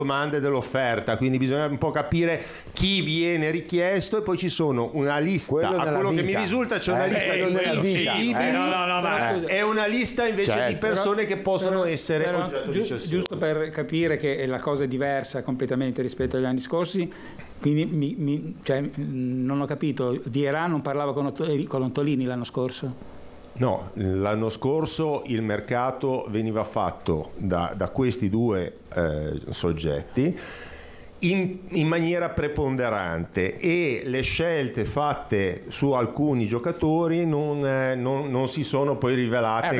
domanda e dell'offerta, quindi bisogna un po' capire chi viene richiesto, e poi ci sono una lista, a quello che mi risulta c'è una lista di imprescindibili e una lista invece di persone che possono essere oggetto di cessione. Giusto per capire che la cosa è diversa completamente rispetto agli anni scorsi, quindi non ho capito, Vieira non parlava con Ottolini l'anno scorso? No, l'anno scorso il mercato veniva fatto da questi due soggetti in maniera preponderante, e le scelte fatte su alcuni giocatori non si sono poi rivelate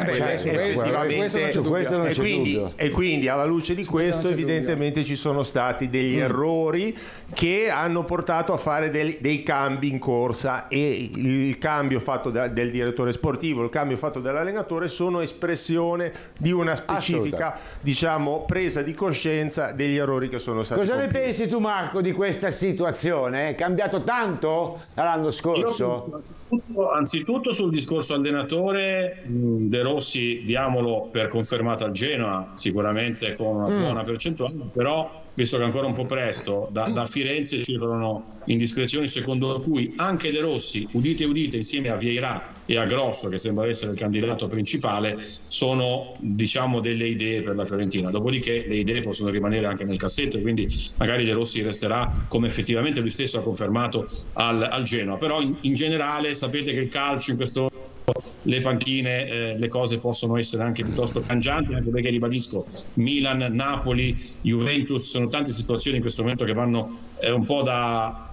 effettivamente, e quindi alla luce di questo evidentemente ci sono stati degli errori che hanno portato a fare dei cambi in corsa, e il cambio fatto del direttore sportivo, il cambio fatto dall'allenatore sono espressione di una specifica, diciamo, presa di coscienza degli errori che sono stati compiuti. Cosa ne pensi tu, Marco, di questa situazione? È cambiato tanto dall'anno scorso? Anzitutto sul discorso allenatore, De Rossi diamolo per confermato al Genoa, sicuramente con una buona percentuale, però visto che è ancora un po' presto, da Firenze circolano indiscrezioni secondo cui anche De Rossi, udite udite, insieme a Vieira e a Grosso, che sembra essere il candidato principale, sono, diciamo, delle idee per la Fiorentina. Dopodiché le idee possono rimanere anche nel cassetto, e quindi magari De Rossi resterà, come effettivamente lui stesso ha confermato, al Genoa. Però in generale sapete che il calcio in questo, le panchine, le cose possono essere anche piuttosto cangianti, anche perché, ribadisco, Milan, Napoli, Juventus, sono tante situazioni in questo momento che vanno un po' da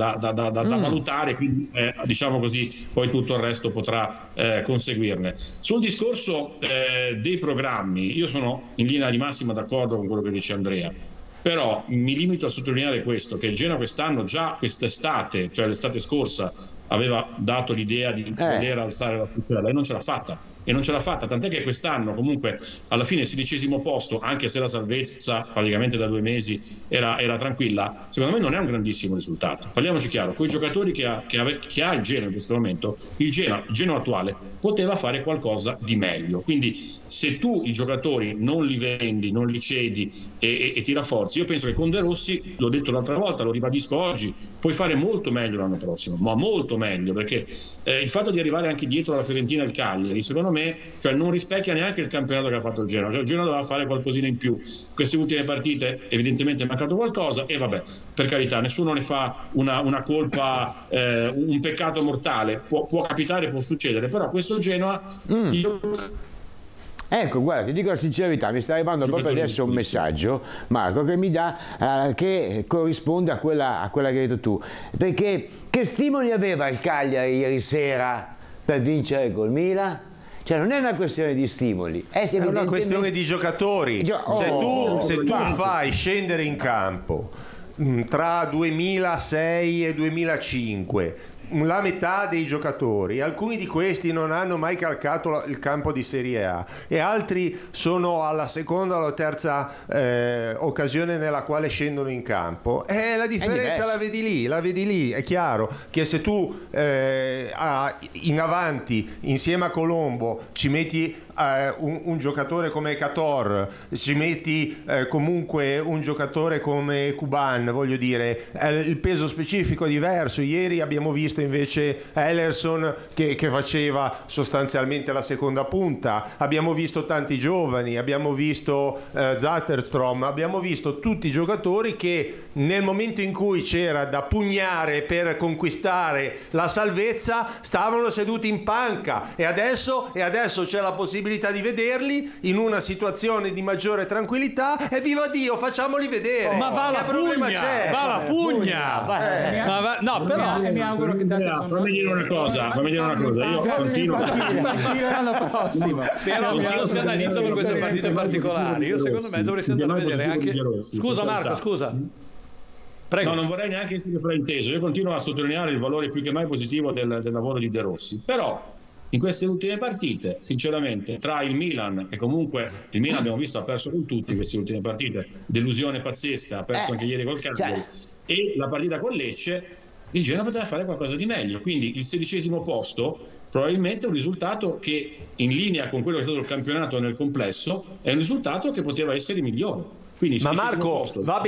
valutare, quindi diciamo così, poi tutto il resto potrà conseguirne. Sul discorso dei programmi, io sono in linea di massima d'accordo con quello che dice Andrea, però mi limito a sottolineare questo, che il Genoa quest'anno, già quest'estate, cioè l'estate scorsa, aveva dato l'idea di poter alzare l'asticella, e non ce l'ha fatta, tant'è che quest'anno comunque alla fine il 16° posto, anche se la salvezza praticamente da 2 mesi era tranquilla, secondo me non è un grandissimo risultato. Parliamoci chiaro, con i giocatori che ha il Genoa in questo momento, il Genoa attuale poteva fare qualcosa di meglio, quindi se tu i giocatori non li vendi, non li cedi e ti rafforzi, io penso che con De Rossi, l'ho detto l'altra volta, lo ribadisco oggi, puoi fare molto meglio l'anno prossimo, ma molto meglio, perché il fatto di arrivare anche dietro alla Fiorentina e al Cagliari, secondo me, cioè, non rispecchia neanche il campionato che ha fatto il Genoa. Cioè, il Genoa doveva fare qualcosina in più. Queste ultime partite evidentemente è mancato qualcosa, e vabbè, per carità, nessuno ne fa una colpa, un peccato mortale, può capitare, può succedere, però questo Genoa Ecco, guarda, ti dico la sincerità, mi sta arrivando proprio adesso un messaggio, Marco, che mi dà, che corrisponde a quella che hai detto tu, perché che stimoli aveva il Cagliari ieri sera per vincere col Milan? Cioè non è una questione di stimoli, è una questione di giocatori. Se tu fai scendere in campo tra 2006 e 2005 la metà dei giocatori, alcuni di questi non hanno mai calcato il campo di Serie A, e altri sono alla seconda o alla terza occasione nella quale scendono in campo, la differenza la vedi lì. È chiaro che se tu in avanti insieme a Colombo ci metti un giocatore come Cator, ci metti comunque un giocatore come Kuban, voglio dire, il peso specifico è diverso. Ieri abbiamo visto invece Ellerson che faceva sostanzialmente la seconda punta, abbiamo visto tanti giovani, abbiamo visto Zatterstrom, abbiamo visto tutti i giocatori che nel momento in cui c'era da pugnare per conquistare la salvezza stavano seduti in panca, e adesso c'è la possibilità di vederli in una situazione di maggiore tranquillità, e viva Dio, facciamoli vedere. Ma va la pugna, no, però mi auguro che fammi dire una cosa, io continuo l'anno prossimo. Però quando si analizzano queste partite particolari, io secondo me dovresti andare a vedere anche. Scusa Marco, scusa. Prego. No, non vorrei neanche essere frainteso, io continuo a sottolineare il valore più che mai positivo del lavoro di De Rossi, però in queste ultime partite, sinceramente, tra il Milan, che comunque il Milan abbiamo visto ha perso con tutti queste ultime partite, delusione pazzesca, ha perso anche ieri col Cagliari, e la partita con Lecce, il Genoa poteva fare qualcosa di meglio, quindi il 16° posto probabilmente è un risultato che, in linea con quello che è stato il campionato nel complesso, è un risultato che poteva essere migliore. Ma Marco, va